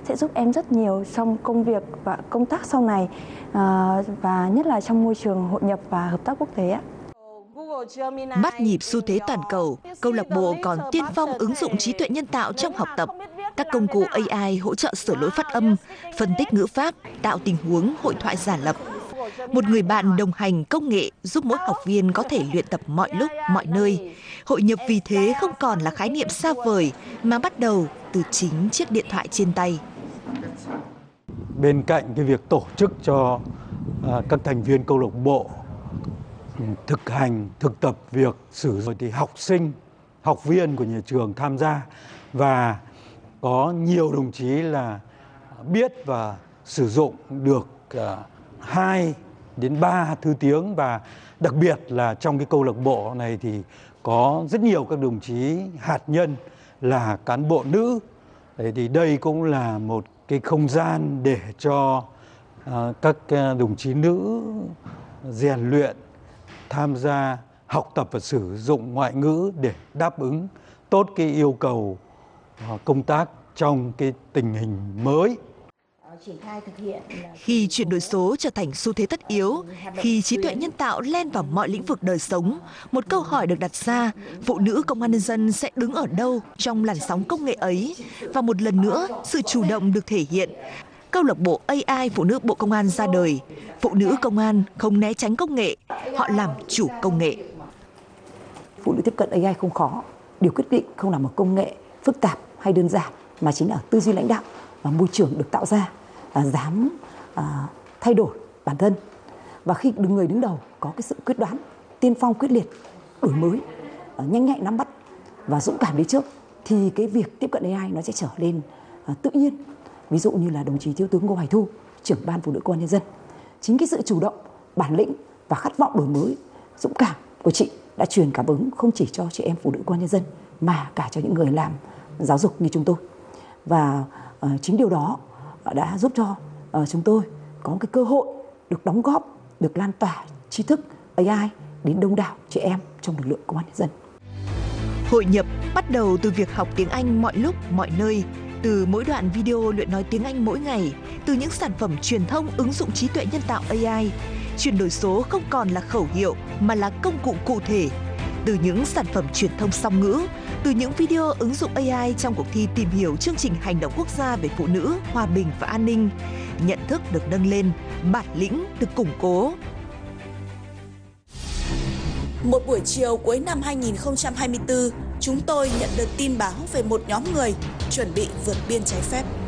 sẽ giúp em rất nhiều trong công việc và công tác sau này, và nhất là trong môi trường hội nhập và hợp tác quốc tế ạ. Bắt nhịp xu thế toàn cầu, câu lạc bộ còn tiên phong ứng dụng trí tuệ nhân tạo trong học tập. Các công cụ AI hỗ trợ sửa lỗi phát âm, phân tích ngữ pháp, tạo tình huống hội thoại giả lập. Một người bạn đồng hành công nghệ giúp mỗi học viên có thể luyện tập mọi lúc, mọi nơi. Hội nhập vì thế không còn là khái niệm xa vời mà bắt đầu từ chính chiếc điện thoại trên tay. Bên cạnh cái việc tổ chức cho các thành viên câu lạc bộ thực tập việc sử dụng thì học sinh, học viên của nhà trường tham gia và có nhiều đồng chí là biết và sử dụng được 2 đến 3 thứ tiếng, và đặc biệt là trong cái câu lạc bộ này thì có rất nhiều các đồng chí hạt nhân là cán bộ nữ. Thì đây cũng là một cái không gian để cho các đồng chí nữ rèn luyện, tham gia học tập và sử dụng ngoại ngữ để đáp ứng tốt cái yêu cầu công tác trong cái tình hình mới. Khi chuyển đổi số trở thành xu thế tất yếu, khi trí tuệ nhân tạo len vào mọi lĩnh vực đời sống, một câu hỏi được đặt ra, phụ nữ công an nhân dân sẽ đứng ở đâu trong làn sóng công nghệ ấy? Và một lần nữa, sự chủ động được thể hiện. Câu lạc bộ AI Phụ nữ Bộ Công an ra đời. Phụ nữ công an không né tránh công nghệ, họ làm chủ công nghệ. Phụ nữ tiếp cận AI không khó. Điều quyết định không là một công nghệ phức tạp hay đơn giản, mà chính là tư duy lãnh đạo và môi trường được tạo ra, dám thay đổi bản thân. Và khi người đứng đầu có cái sự quyết đoán, tiên phong quyết liệt, đổi mới, nhanh nhạy nắm bắt và dũng cảm đi trước, thì cái việc tiếp cận AI nó sẽ trở nên tự nhiên. Ví dụ như là đồng chí Thiếu tướng Ngô Hoài Thu, trưởng Ban Phụ nữ Công an Nhân dân. Chính cái sự chủ động, bản lĩnh và khát vọng đổi mới, dũng cảm của chị đã truyền cảm hứng không chỉ cho chị em phụ nữ Công an Nhân dân mà cả cho những người làm giáo dục như chúng tôi. Và chính điều đó đã giúp cho chúng tôi có cái cơ hội được đóng góp, được lan tỏa tri thức AI đến đông đảo chị em trong lực lượng Công an Nhân dân. Hội nhập bắt đầu từ việc học tiếng Anh mọi lúc, mọi nơi, từ mỗi đoạn video luyện nói tiếng Anh mỗi ngày, từ những sản phẩm truyền thông ứng dụng trí tuệ nhân tạo AI. Chuyển đổi số không còn là khẩu hiệu mà là công cụ cụ thể. Từ những sản phẩm truyền thông song ngữ, từ những video ứng dụng AI trong cuộc thi tìm hiểu chương trình hành động quốc gia về phụ nữ, hòa bình và an ninh, nhận thức được nâng lên, bản lĩnh được củng cố. Một buổi chiều cuối năm 2024, chúng tôi nhận được tin báo về một nhóm người chuẩn bị vượt biên trái phép.